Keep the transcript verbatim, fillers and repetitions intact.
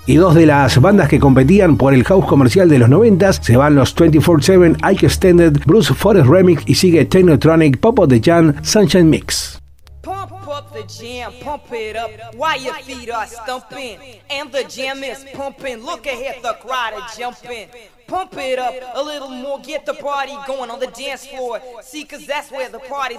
Y dos de las bandas que competían por el house comercial de los noventas se van los veinticuatro siete, Ike Extended, Bruce Forest Remix y sigue Technotronic, Pop of the Jam, Sunshine Mix. Pump up the jam, pump it up while your feet are stumping. And the jam is pumping. Look ahead, the crowd is jumping. Pump it up a little more, get the party going on the dance floor. See, cause that's where the party's